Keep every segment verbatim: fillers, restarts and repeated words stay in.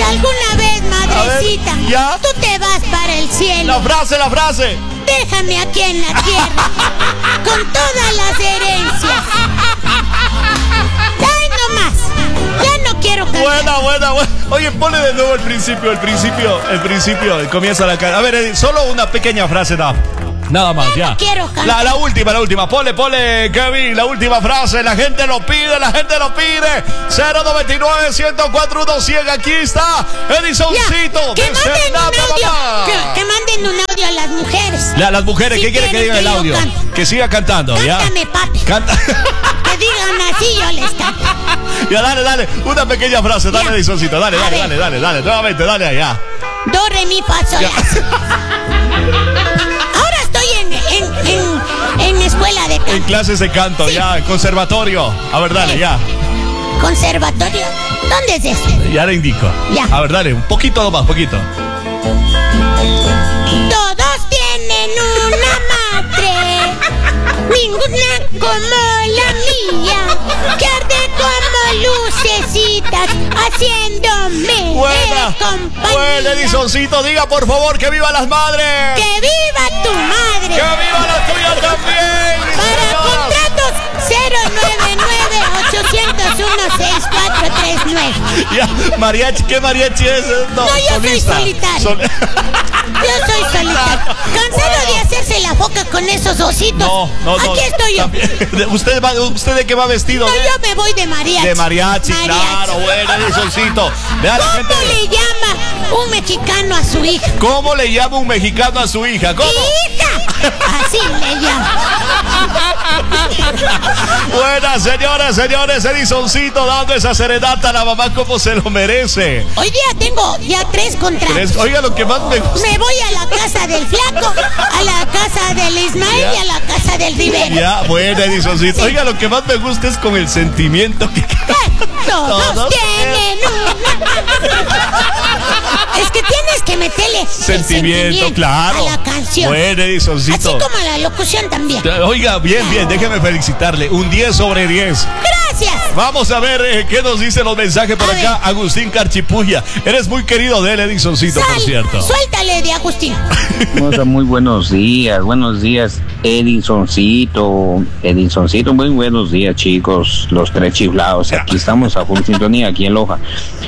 alguna vez, madrecita, ver, ¿ya? tú te vas para el cielo. La frase, la frase. Déjame aquí en la tierra, con todas las herencias. ¡Ay, no más! Ya no quiero cantar. Buena, buena, buena. Oye, ponle de nuevo el principio, el principio, el principio. Y comienza la cara. A ver, Eddie, solo una pequeña frase, nada. Nada más, ya. No quiero cantar. La, la última, la última. Ponle, ponle, Kevin, la última frase. La gente lo pide, la gente lo pide. cero noventa y nueve, ciento cuatro, uno cien. Aquí está Edisoncito. Que manden un audio. Que, que manden un audio a las mujeres. La, las mujeres, si ¿qué quieren que digan el audio? Cante. Que siga cantando, Cántame, ya. papi. Canta. Que digan así, yo les canto. Ya, dale, dale. Una pequeña frase. Dale, Edisoncito. Dale, A dale, ver. dale, dale, dale. Nuevamente, dale allá. Do, re, mi, fa, sol, la. Ahora estoy en, en, en, en escuela de canto. En clases de canto, Sí. ya. Conservatorio. A ver, dale, Sí. ya. Conservatorio. ¿Dónde es eso? Ya le indico. Ya. A ver, dale. Un poquito nomás, poquito. Todos tienen una madre, ninguna como la mía, que arde como lucecitas, haciéndome Buena. compañía. Buena, Edisoncito. Diga, por favor, que viva las madres. ¡Que viva tu madre! ¡Que viva la tuya también! Para señor! contratos cero nueve nueve, ocho cero uno, seis cuatro tres nueve. Ya, mariachi, ¿qué mariachi es? No, No, yo soy solista. solitario. Sol- Yo soy solitario. Cansado de hacerse la foca con esos ositos. No, no, no. Aquí estoy yo. También- ¿Usted, va, ¿Usted de qué va vestido? No, ¿De? yo me voy de mariachi. De mariachi, claro, bueno, Edisoncito. Vea la gente. ¿Cómo le llama un mexicano a su hija? ¿Cómo le llama un mexicano a su hija? ¿Cómo? ¡Hija! Así le llama. Buenas, señoras, señores, Edisoncito dando esa serenata a la mamá como se lo merece. Hoy día tengo ya tres contratos. Tres- Oiga, lo que más me gusta. Me voy a la casa del Flaco, a la casa del Ismael Ya. y a la casa del Rivera. Ya, bueno, Edisoncito. Sí. Oiga, lo que más me gusta es con el sentimiento que... Todos, Todos tienen una. Es que tienes que meterle el Sentimiento, claro. a la canción. Bueno, Edisoncito. Así como a la locución también. Oiga, bien, bien, déjeme felicitarle. Un diez sobre diez. Gracias. Vamos a ver eh, qué nos dicen los mensajes por A acá. ver. Agustín Carchipuya. Eres muy querido de él, Edisoncito, por Sal, cierto. Suéltale de Agustín. Hermosa, muy buenos días, buenos días, Edisoncito, Edisoncito, muy buenos días, chicos, los tres chiflados, aquí estamos a full sintonía, aquí en Loja.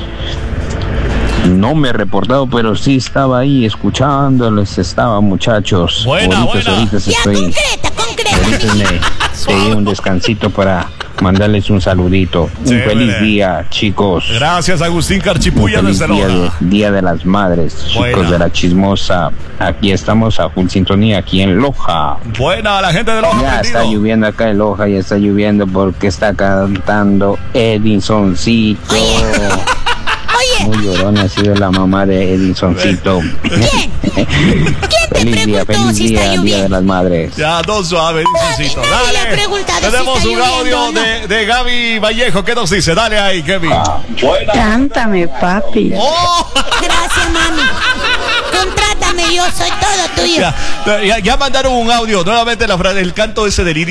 No me he reportado, pero sí estaba ahí escuchándoles, estaba, muchachos. Buena, ahorita, buena. ahorita Ya, estoy, concreta, concreta. ahorita me pedí un descansito para mandarles un saludito. Un Chévere. feliz día, chicos. Gracias, Agustín Un Carchipuya, feliz desde día de, Loja. día de las Madres, Buena. chicos de la chismosa. Aquí estamos a full sintonía, aquí en Loja. Buena, la gente de Loja. Ya está prendido. lloviendo acá en Loja, ya está lloviendo porque está cantando Edinsoncito. Oye, Muy llorona ha sido la mamá de Edinsoncito. ¿quién? ¿Quién te Feliz día, preguntó feliz si está día, Día de lloviendo? las Madres. Ya, dos suave, Edisoncito. Nadie- nadie le ha Dale. preguntado si Tenemos está un audio lloviendo o de, de Gaby Vallejo. ¿Qué nos dice? Dale ahí, Kevin. Cántame, papi. ¡Oh! Gracias, mami. Contrátame, yo soy todo tuyo. Ya, ya, ya mandaron un audio. Nuevamente la frase, el canto ese del